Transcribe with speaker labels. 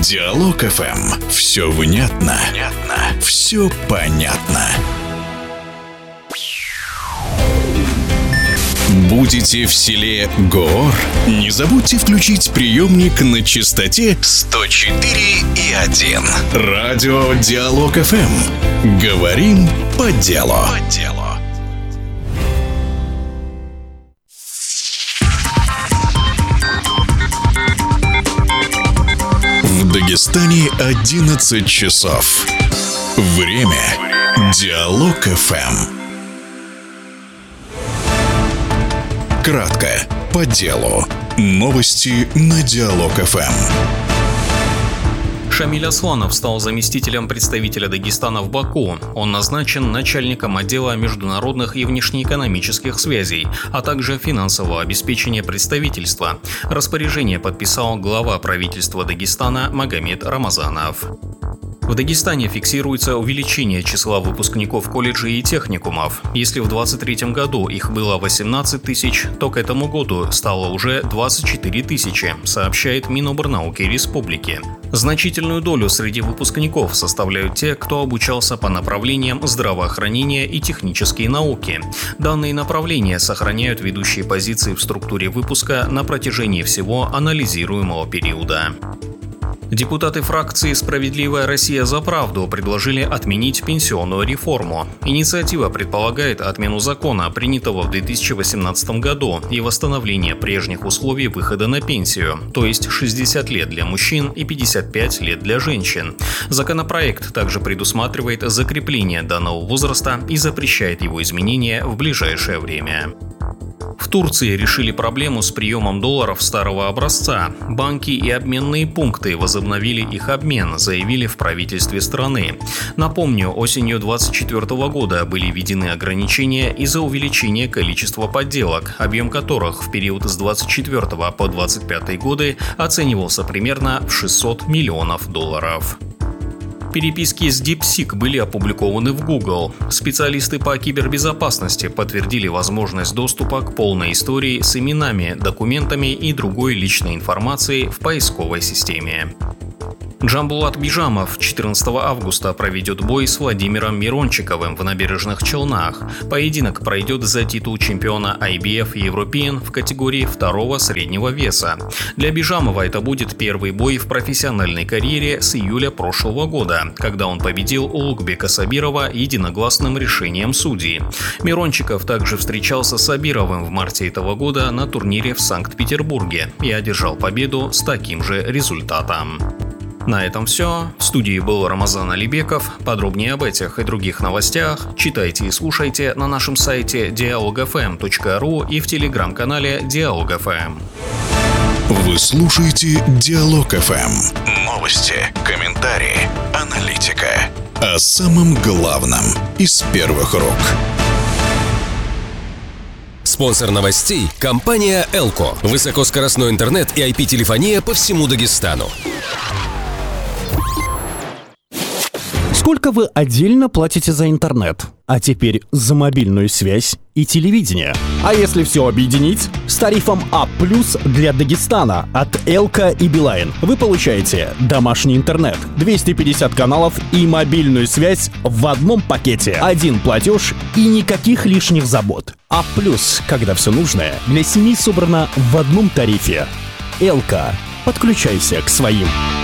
Speaker 1: Диалог ФМ. Все внятно. Все понятно. Будете в селе Гоор? Не забудьте включить приемник на частоте 104,1. Радио Диалог ФМ. Говорим по делу. В Дагестане 11 часов. Время. Диалог ФМ. Кратко, по делу. Новости на Диалог ФМ.
Speaker 2: Шамиль Асланов стал заместителем представителя Дагестана в Баку. Он назначен начальником отдела международных и внешнеэкономических связей, а также финансового обеспечения представительства. Распоряжение подписал глава правительства Дагестана Магомед Рамазанов. В Дагестане фиксируется увеличение числа выпускников колледжей и техникумов. Если в 2023 году их было 18 тысяч, то к этому году стало уже 24 тысячи, сообщает Минобрнауки Республики. Значительную долю среди выпускников составляют те, кто обучался по направлениям здравоохранения и технические науки. Данные направления сохраняют ведущие позиции в структуре выпуска на протяжении всего анализируемого периода. Депутаты фракции «Справедливая Россия за правду» предложили отменить пенсионную реформу. Инициатива предполагает отмену закона, принятого в 2018 году, и восстановление прежних условий выхода на пенсию, то есть 60 лет для мужчин и 55 лет для женщин. Законопроект также предусматривает закрепление данного возраста и запрещает его изменения в ближайшее время. В Турции решили проблему с приемом долларов старого образца. Банки и обменные пункты возобновили их обмен, заявили в правительстве страны. Напомню, осенью 2024 года были введены ограничения из-за увеличения количества подделок, объем которых в период с 24 по 25 годы оценивался примерно в $600 миллионов. Переписки с DeepSeek были опубликованы в Google. Специалисты по кибербезопасности подтвердили возможность доступа к полной истории с именами, документами и другой личной информацией в поисковой системе. Джамбулат Бижамов 14 августа проведет бой с Владимиром Мирончиковым в Набережных Челнах. Поединок пройдет за титул чемпиона IBF European в категории второго среднего веса. Для Бижамова это будет первый бой в профессиональной карьере с июля прошлого года, когда он победил Улугбека Сабирова единогласным решением судей. Мирончиков также встречался с Сабировым в марте этого года на турнире в Санкт-Петербурге и одержал победу с таким же результатом. На этом все. В студии был Рамазан Алибеков. Подробнее об этих и других новостях читайте и слушайте на нашем сайте dialogfm.ru и в телеграм-канале Диалог ФМ.
Speaker 1: Вы слушаете Диалог ФМ. Новости, комментарии, аналитика. О самом главном из первых рук.
Speaker 3: Спонсор новостей – компания «Элко». Высокоскоростной интернет и IP-телефония по всему Дагестану.
Speaker 4: Сколько вы отдельно платите за интернет? А теперь за мобильную связь и телевидение. А если все объединить? С тарифом А+ для Дагестана от Элка и Билайн вы получаете домашний интернет, 250 каналов и мобильную связь в одном пакете. Один платеж и никаких лишних забот. А+, когда все нужное для семьи собрано в одном тарифе. Элка. Подключайся к своим.